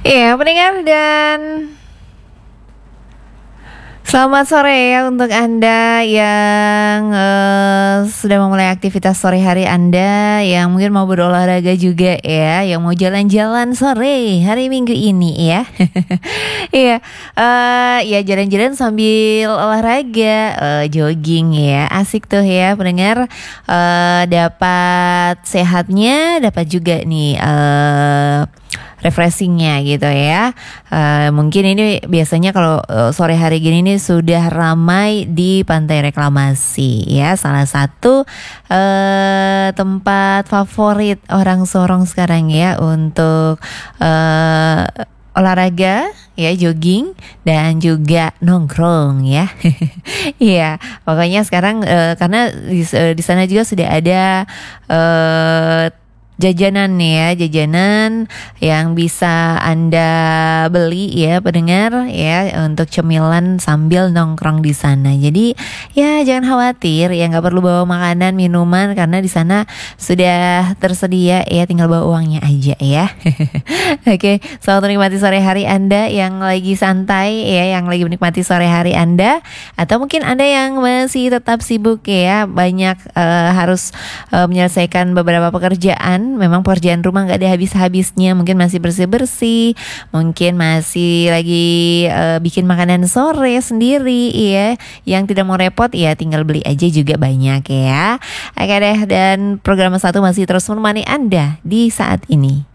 Iya, pendengar dan selamat sore ya untuk Anda yang sudah memulai aktivitas sore hari Anda, yang mungkin mau berolahraga juga ya, yang mau jalan-jalan sore hari Minggu ini ya. Iya, ya jalan-jalan sambil olahraga, jogging ya, asik tuh ya pendengar. Dapat sehatnya, dapat juga nih refreshingnya gitu ya. Mungkin ini biasanya kalau sore hari gini nih sudah ramai di Pantai Reklamasi ya, salah satu tempat favorit orang Sorong sekarang ya untuk olahraga ya, jogging dan juga nongkrong ya. Iya, pokoknya sekarang karena di sana juga sudah ada jajanan nih ya, jajanan yang bisa Anda beli ya pendengar ya, untuk cemilan sambil nongkrong di sana. Jadi ya jangan khawatir ya, nggak perlu bawa makanan minuman karena di sana sudah tersedia ya, tinggal bawa uangnya aja ya. Oke, selamat menikmati sore hari Anda yang lagi santai ya, yang lagi menikmati sore hari Anda, atau mungkin Anda yang masih tetap sibuk ya, banyak harus menyelesaikan beberapa pekerjaan. Memang pekerjaan rumah nggak ada habis-habisnya, mungkin masih bersih-bersih, mungkin masih lagi bikin makanan sore sendiri ya, yang tidak mau repot ya tinggal beli aja juga banyak ya. Oke deh, dan program satu masih terus menemani Anda di saat ini.